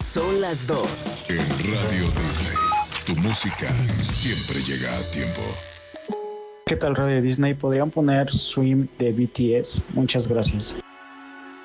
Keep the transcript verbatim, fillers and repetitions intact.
Son las dos. En Radio Disney, tu música siempre llega a tiempo. ¿Qué tal Radio Disney? ¿Podrían poner Swim de B T S? Muchas gracias.